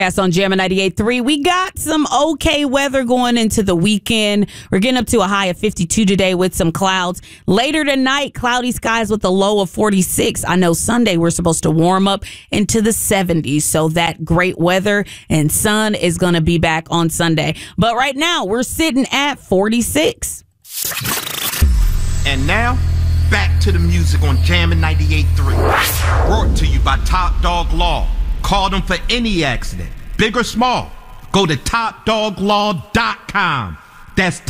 That's on Jammin' 98.3. We got some okay weather going into the weekend. We're getting up to a high of 52 today with some clouds. Later tonight, cloudy skies with a low of 46. I know Sunday we're supposed to warm up into the 70s. So that great weather and sun is going to be back on Sunday. But right now, we're sitting at 46. And now, back to the music on Jammin' 98.3. Brought to you by Top Dog Law. Call them for any accident, big or small. Go to TopDogLaw.com. That's